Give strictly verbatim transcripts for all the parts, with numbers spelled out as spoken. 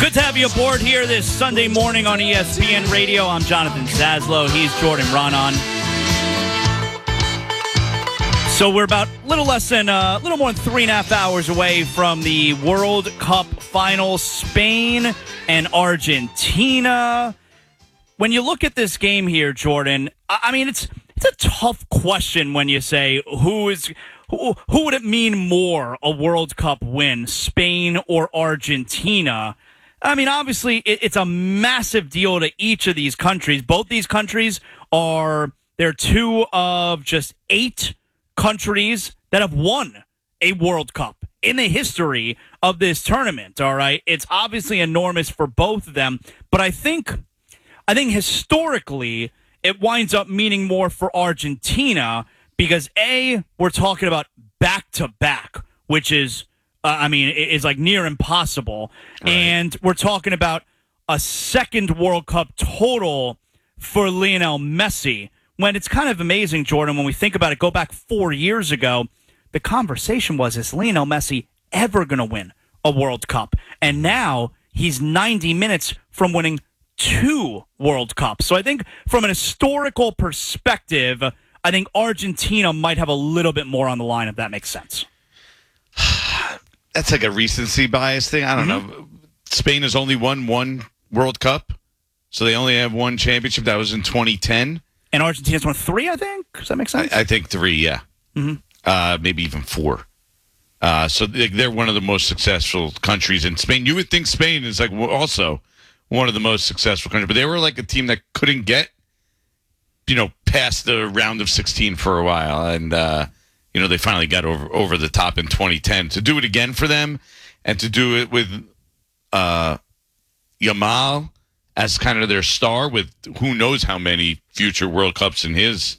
Good to have you aboard here this Sunday morning on E S P N Radio. I'm Jonathan Zaslow. He's Jordan Ronan. So we're about a little less than, a uh, little more than three and a half hours away from the World Cup final, Spain and Argentina. When you look at this game here, Jordan, I mean, it's it's a tough question when you say who is who, who would it mean more, a World Cup win, Spain or Argentina? I mean, obviously, it, it's a massive deal to each of these countries. Both these countries are, they're two of just eight countries that have won a World Cup in the history of this tournament, all right? It's obviously enormous for both of them, but I think, I think historically, it winds up meaning more for Argentina because, A, we're talking about back-to-back, which is, uh, I mean, is like near impossible. Right. And we're talking about a second World Cup total for Lionel Messi. When it's kind of amazing, Jordan, when we think about it, go back four years ago, the conversation was, is Lionel Messi ever going to win a World Cup? And now he's ninety minutes from winning two World Cups. So I think from an historical perspective, I think Argentina might have a little bit more on the line, if that makes sense. That's like a recency bias thing. I don't mm-hmm. know. Spain has only won one World Cup, so they only have one championship. That was in twenty ten. And Argentina's won three, I think? Does that make sense? I, I think three, yeah. Mm-hmm. Uh, maybe even four. Uh, so they're one of the most successful countries in Spain. You would think Spain is like also one of the most successful countries, but they were like a team that couldn't get, you know, past the round of sixteen for a while, and uh, you know they finally got over over the top in twenty ten. To do it again for them, and to do it with uh, Yamal as kind of their star, with who knows how many future World Cups in his,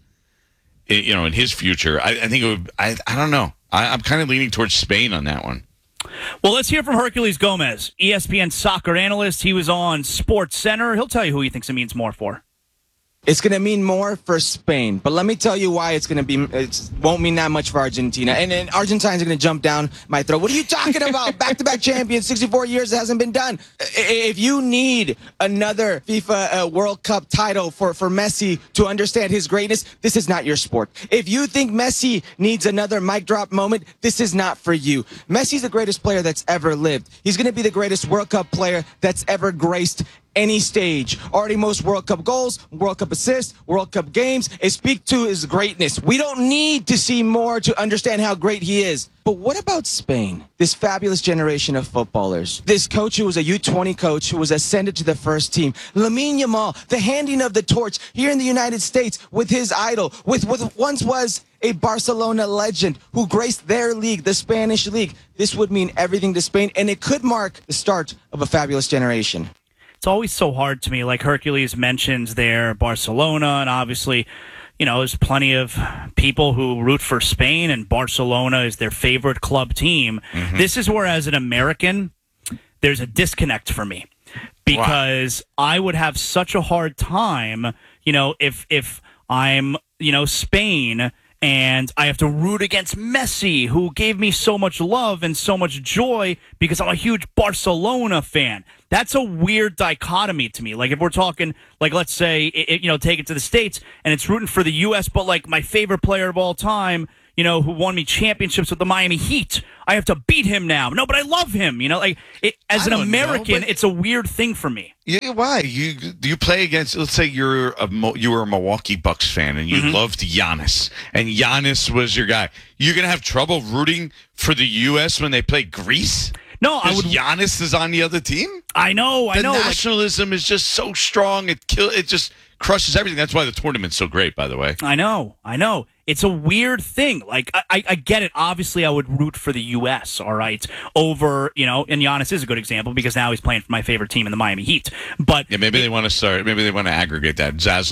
you know, in his future. I, I think it would. I I don't know. I, I'm kind of leaning towards Spain on that one. Well, let's hear from Herculez Gomez, E S P N soccer analyst. He was on Sports Center. He'll tell you who he thinks it means more for. It's going to mean more for Spain, but let me tell you why it's going to be. It won't mean that much for Argentina, and then Argentines are going to jump down my throat. What are you talking about? Back-to-back champions, sixty-four years, it hasn't been done. If you need another FIFA uh, World Cup title for for Messi to understand his greatness, this is not your sport. If you think Messi needs another mic drop moment, this is not for you. Messi's the greatest player that's ever lived. He's going to be the greatest World Cup player that's ever graced any stage. Already most World Cup goals, World Cup assists, World Cup games. It speak to his greatness. We don't need to see more to understand how great he is. But what about Spain? This fabulous generation of footballers. This coach who was a U twenty coach who was ascended to the first team. Lamine Yamal, the handing of the torch here in the United States with his idol, with what once was a Barcelona legend who graced their league, the Spanish league. This would mean everything to Spain, and it could mark the start of a fabulous generation. It's always so hard to me, like Herculez mentions there, Barcelona, and obviously, you know, there's plenty of people who root for Spain, and Barcelona is their favorite club team. Mm-hmm. This is where, as an American, there's a disconnect for me, because wow. I would have such a hard time, you know, if if I'm, you know, Spain, and I have to root against Messi, who gave me so much love and so much joy because I'm a huge Barcelona fan. That's a weird dichotomy to me. Like, if we're talking, like, let's say, it, you know, take it to the States, and it's rooting for the U S, but, like, my favorite player of all time, you know, who won me championships with the Miami Heat, I have to beat him now. No, but I love him. You know, like, it, as an American, know, it's a weird thing for me. Yeah, why? You you play against, let's say you're a, you were a Milwaukee Bucks fan, and you mm-hmm. loved Giannis, and Giannis was your guy. You're going to have trouble rooting for the U S when they play Greece? No, I would. Giannis is on the other team. I know, I the know. The nationalism like, is just so strong; it kill. It just crushes everything. That's why the tournament's so great, by the way. I know, I know. It's a weird thing. Like, I, I get it. Obviously, I would root for the U S, all right, over, you know, and Giannis is a good example because now he's playing for my favorite team in the Miami Heat. But yeah, maybe it, they want to start. Maybe they want to aggregate that. Zaz